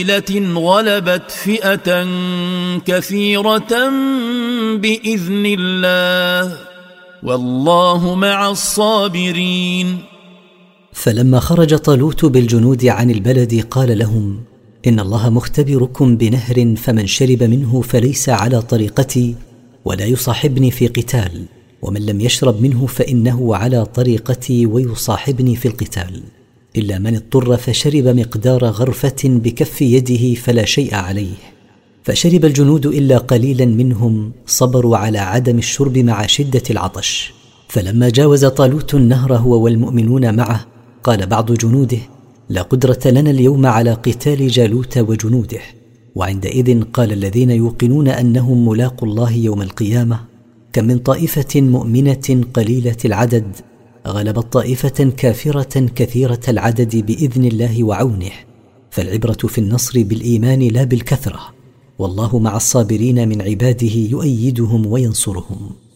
غلبت فئة كثيرة بإذن الله والله مع الصابرين. فلما خرج طالوت بالجنود عن البلد قال لهم: إن الله مختبركم بنهر، فمن شرب منه فليس على طريقتي ولا يصاحبني في قتال، ومن لم يشرب منه فإنه على طريقتي ويصاحبني في القتال، إلا من اضطر فشرب مقدار غرفة بكف يده فلا شيء عليه. فشرب الجنود إلا قليلا منهم، صبروا على عدم الشرب مع شدة العطش. فلما جاوز طالوت النهر هو والمؤمنون معه، قال بعض جنوده: لا قدرة لنا اليوم على قتال جالوت وجنوده. وعندئذ قال الذين يوقنون أنهم ملاقوا الله يوم القيامة: كم من طائفة مؤمنة قليلة العدد غلبت طائفة كافرة كثيرة العدد بإذن الله وعونه. فالعبرة في النصر بالإيمان لا بالكثرة، والله مع الصابرين من عباده يؤيدهم وينصرهم.